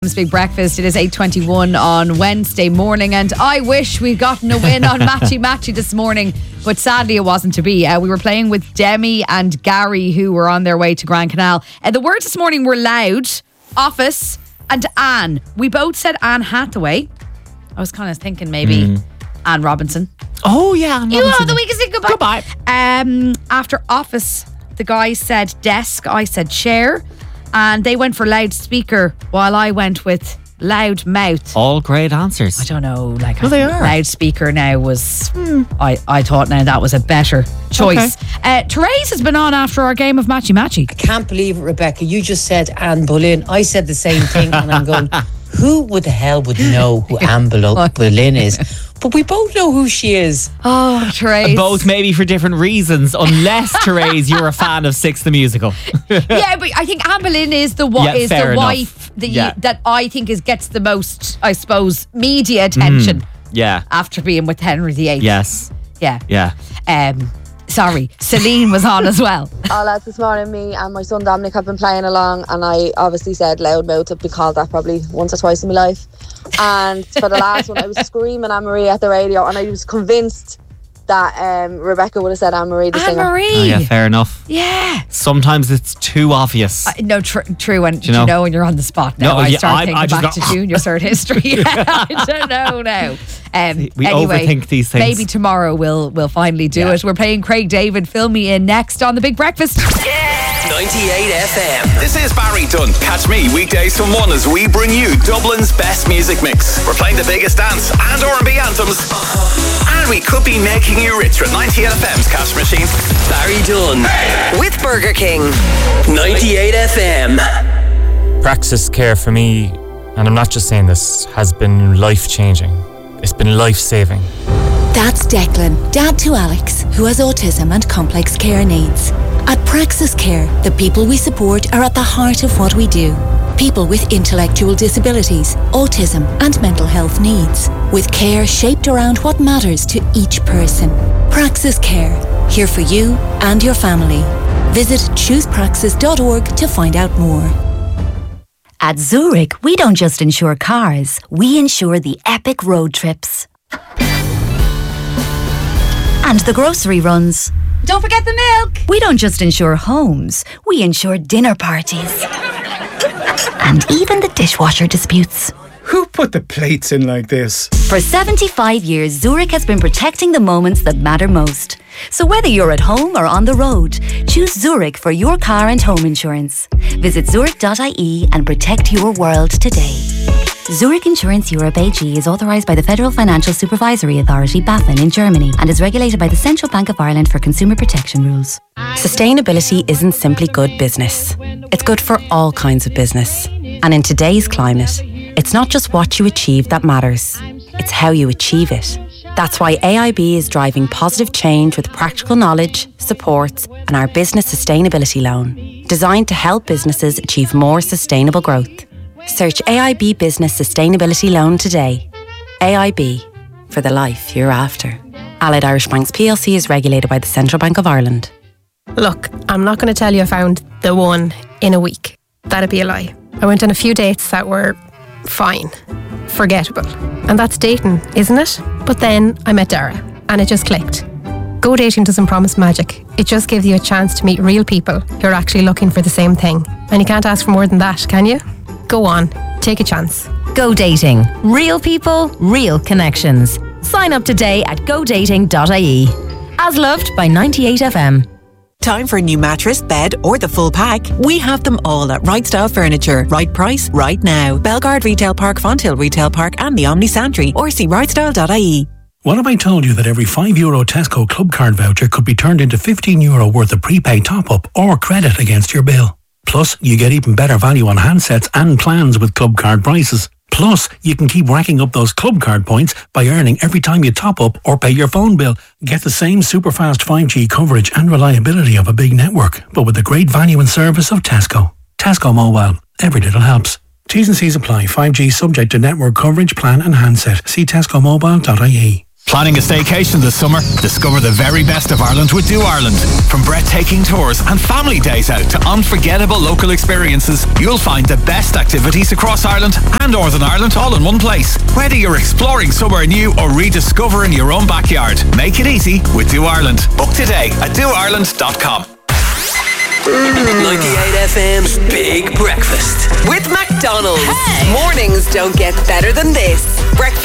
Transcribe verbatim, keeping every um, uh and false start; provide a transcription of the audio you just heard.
Big Breakfast. It is eight twenty-one on Wednesday morning, and I wish we'd gotten a win on Matchy Matchy this morning, but sadly it wasn't to be. Uh, we were playing with Demi and Gary, who were on their way to Grand Canal. Uh, the words this morning were loud, office, and Anne. We both said Anne Hathaway. I was kind of thinking maybe mm. Anne Robinson. Oh yeah, Anne you Robinson. are the weakest thing. Goodbye. Goodbye. Um, after office, the guy said desk. I said chair. And they went for loudspeaker while I went with loud mouth. All great answers. I don't know, like well, they are. Loudspeaker now was, hmm. I, I thought now that was a better choice. Okay. Uh, Therese has been on after our game of Matchy Matchy. I can't believe it, Rebecca. You just said Anne Boleyn. I said the same thing and I'm going, who would the hell would know who Anne Boleyn is? But we both know who she is. Oh, Therese. Both maybe for different reasons, unless, Therese, you're a fan of Six the Musical. Yeah, but I think Anne Boleyn is the, wa- yeah, is the enough. wife that, yeah. you, that I think is gets the most, I suppose, media attention. Mm, yeah. After being with Henry the Eighth. Yes. Yeah. Yeah. Um, sorry, Celine was on as well. Oh lads, this morning me and my son Dominic have been playing along, and I obviously said loudmouth. I've been called that probably once or twice in my life. And for the last one I was screaming Anne-Marie at the radio, and I was convinced that um, Rebecca would have said Anne-Marie the singer. Anne-Marie. Oh, yeah, fair enough. Yeah. Sometimes it's too obvious. Uh, no, tr- true. And you know? you know when you're on the spot now, no, I yeah, start I, thinking I back got, to junior cert history. I don't know now. Um, we anyway, overthink these things. Maybe tomorrow we'll we'll finally do yeah. it. We're playing Craig David, Fill Me In next on The Big Breakfast. Yeah! ninety-eight F M. This is Barry Dunn. Catch me weekdays from one as we bring you Dublin's best music mix. We're playing the biggest dance and R and B anthems. And we could be making you richer at ninety-eight F M's cash machine. Barry Dunn. Hey. With Burger King. ninety-eight F M. Praxis Care for me, and I'm not just saying this, has been life-changing. It's been life-saving. That's Declan, dad to Alex, who has autism and complex care needs. At Praxis Care, the people we support are at the heart of what we do. People with intellectual disabilities, autism and mental health needs, with care shaped around what matters to each person. Praxis Care, here for you and your family. Visit choose praxis dot org to find out more. At Zurich, we don't just insure cars, we insure the epic road trips. And the grocery runs. Don't forget the milk. We don't just insure homes, we insure dinner parties. And even the dishwasher disputes. Who put the plates in like this? For seventy-five years, Zurich has been protecting the moments that matter most. So whether you're at home or on the road, choose Zurich for your car and home insurance. Visit zurich dot I E and protect your world today. Zurich Insurance Europe A G is authorised by the Federal Financial Supervisory Authority, BaFin, in Germany, and is regulated by the Central Bank of Ireland for consumer protection rules. Sustainability isn't simply good business. It's good for all kinds of business. And in today's climate, it's not just what you achieve that matters. It's how you achieve it. That's why A I B is driving positive change with practical knowledge, supports, and our business sustainability loan, designed to help businesses achieve more sustainable growth. Search A I B Business Sustainability Loan today. A I B, for the life you're after. Allied Irish Banks P L C is regulated by the Central Bank of Ireland. Look, I'm not going to tell you I found the one in a week. That'd be a lie. I went on a few dates that were fine, forgettable. And that's dating, isn't it? But then I met Dara and it just clicked. Go dating doesn't promise magic. It just gives you a chance to meet real people who are actually looking for the same thing. And you can't ask for more than that, can you? Go on, take a chance. Go dating. Real people, real connections. Sign up today at go dating dot I E. As loved by ninety-eight F M. Time for a new mattress, bed or the full pack? We have them all at Right Style Furniture. Right price, right now. Belgard Retail Park, Fonthill Retail Park and the Omni Santry, or see right style dot I E. What if I told you that every five euro Tesco Club Card voucher could be turned into fifteen euro worth of prepaid top-up or credit against your bill? Plus, you get even better value on handsets and plans with Club Card prices. Plus, you can keep racking up those Club Card points by earning every time you top up or pay your phone bill. Get the same super fast five G coverage and reliability of a big network, but with the great value and service of Tesco. Tesco Mobile. Every little helps. T's and C's apply. five G subject to network coverage, plan and handset. See tesco mobile dot I E. Planning a staycation this summer? Discover the very best of Ireland with Do Ireland. From breathtaking tours and family days out to unforgettable local experiences, you'll find the best activities across Ireland and Northern Ireland all in one place. Whether you're exploring somewhere new or rediscovering your own backyard, make it easy with Do Ireland. Book today at do ireland dot com. ninety-eight F M's Big Breakfast with McDonald's. Hey. Mornings don't get better than this. Breakfast